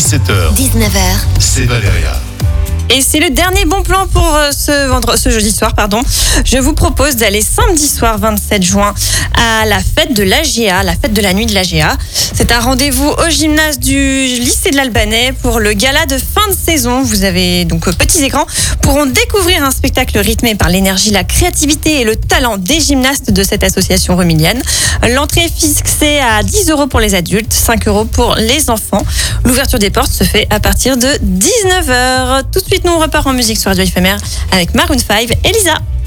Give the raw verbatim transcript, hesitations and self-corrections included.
dix-sept heures, dix-neuf heures, c'est Valéria. Et c'est le dernier bon plan pour euh, ce, vendre... ce jeudi soir. Pardon. Je vous propose d'aller samedi soir vingt-sept juin à la fête de l'A G A, la fête de la nuit de l'A G A. C'est un rendez-vous au gymnase du lycée de l'Albanais pour le gala de fin de saison. Vous avez donc euh, petits écrans pourront découvrir un spectacle rythmé par l'énergie, la créativité et le talent des gymnastes de cette association romilienne. L'entrée est fixée à dix euros pour les adultes, cinq euros pour les enfants. L'ouverture des portes se fait à partir de dix-neuf heures. Tout de suite, nous on repart en musique sur Radio Éphémère avec Maroon five et Lisa.